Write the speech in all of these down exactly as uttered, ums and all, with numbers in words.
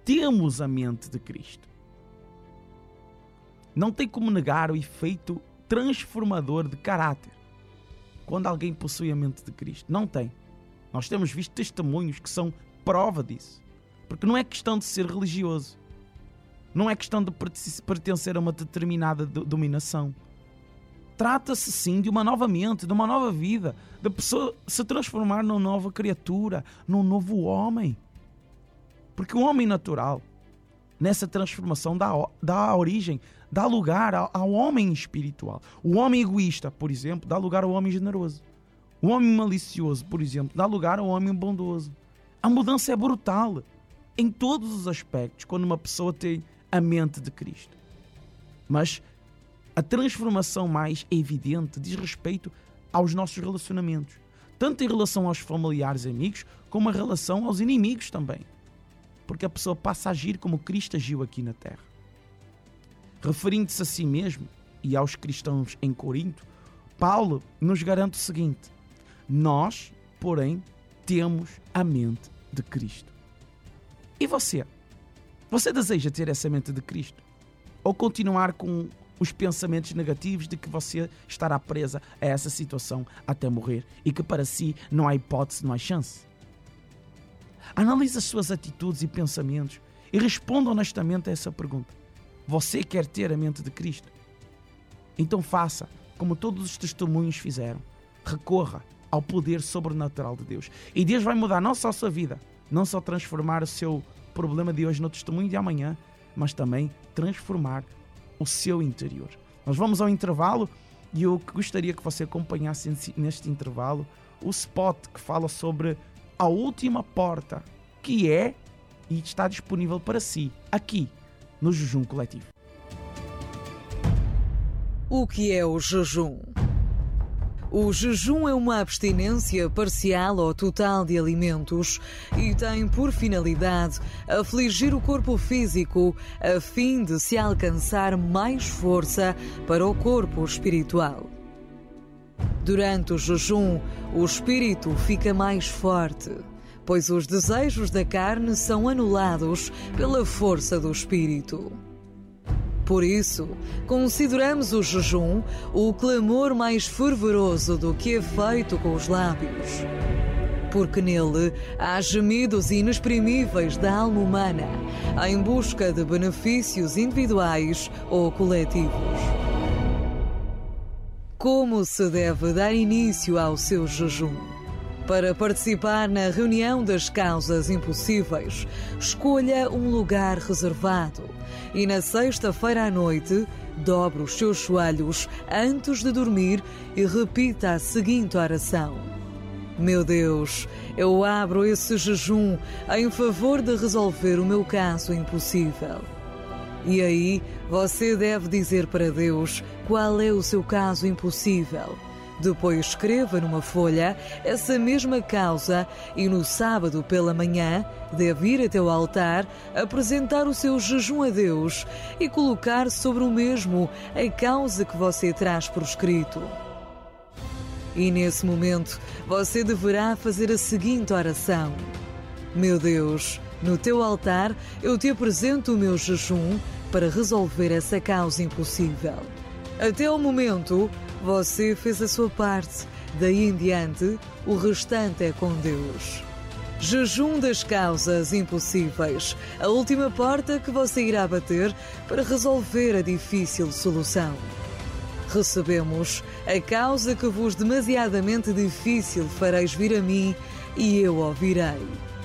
temos a mente de Cristo. Não tem como negar o efeito transformador de caráter quando alguém possui a mente de Cristo. Não tem. Nós temos visto testemunhos que são prova disso. Porque não é questão de ser religioso. Não é questão de pertencer a uma determinada dominação. Trata-se sim de uma nova mente, de uma nova vida, da pessoa se transformar numa nova criatura, num novo homem. Porque o homem natural, nessa transformação, dá, dá origem, dá lugar ao, ao homem espiritual. O homem egoísta, por exemplo, dá lugar ao homem generoso. O homem malicioso, por exemplo, dá lugar ao homem bondoso. A mudança é brutal em todos os aspectos quando uma pessoa tem a mente de Cristo. Mas a transformação mais evidente diz respeito aos nossos relacionamentos, tanto em relação aos familiares e amigos, como em relação aos inimigos também. Porque a pessoa passa a agir como Cristo agiu aqui na terra. Referindo-se a si mesmo e aos cristãos em Corinto, Paulo nos garante o seguinte: nós, porém, temos a mente de Cristo. E você? Você deseja ter essa mente de Cristo? Ou continuar com os pensamentos negativos de que você estará presa a essa situação até morrer e que para si não há hipótese, não há chance? Analise as suas atitudes e pensamentos e responda honestamente a essa pergunta. Você quer ter a mente de Cristo? Então faça como todos os testemunhos fizeram. Recorra ao poder sobrenatural de Deus. E Deus vai mudar não só a sua vida, não só transformar o seu problema de hoje no testemunho de amanhã, mas também transformar o seu interior. Nós vamos ao intervalo e eu gostaria que você acompanhasse neste intervalo o spot que fala sobre a última porta, que é e está disponível para si, aqui no Jejum Coletivo. O que é o jejum? O jejum é uma abstinência parcial ou total de alimentos e tem por finalidade afligir o corpo físico a fim de se alcançar mais força para o corpo espiritual. Durante o jejum, o espírito fica mais forte, pois os desejos da carne são anulados pela força do espírito. Por isso, consideramos o jejum o clamor mais fervoroso do que é feito com os lábios. Porque nele há gemidos inexprimíveis da alma humana em busca de benefícios individuais ou coletivos. Como se deve dar início ao seu jejum? Para participar na reunião das causas impossíveis, escolha um lugar reservado e na sexta-feira à noite, dobre os seus joelhos antes de dormir e repita a seguinte oração: Meu Deus, eu abro esse jejum em favor de resolver o meu caso impossível. E aí, você deve dizer para Deus qual é o seu caso impossível. Depois escreva numa folha essa mesma causa e no sábado pela manhã deve ir até o altar, apresentar o seu jejum a Deus e colocar sobre o mesmo a causa que você traz por escrito. E nesse momento você deverá fazer a seguinte oração: Meu Deus, no teu altar eu te apresento o meu jejum para resolver essa causa impossível. Até o momento, você fez a sua parte. Daí em diante, o restante é com Deus. Jejum das causas impossíveis. A última porta que você irá bater para resolver a difícil solução. Recebemos a causa que vos demasiadamente difícil fareis vir a mim e eu ouvirei.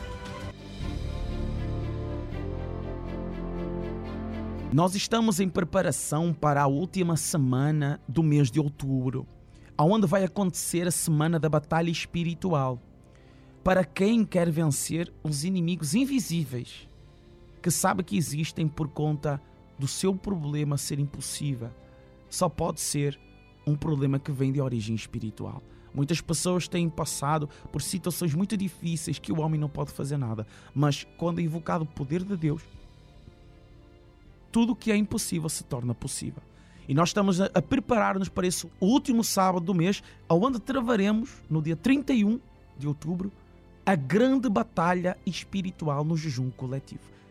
Nós estamos em preparação para a última semana do mês de outubro, onde vai acontecer a Semana da Batalha Espiritual. Para quem quer vencer os inimigos invisíveis, que sabe que existem por conta do seu problema ser impossível, só pode ser um problema que vem de origem espiritual. Muitas pessoas têm passado por situações muito difíceis que o homem não pode fazer nada, mas quando é invocado o poder de Deus, tudo o que é impossível se torna possível. E nós estamos a, a preparar-nos para esse último sábado do mês, onde travaremos, no dia trinta e um de outubro, a grande batalha espiritual no jejum coletivo.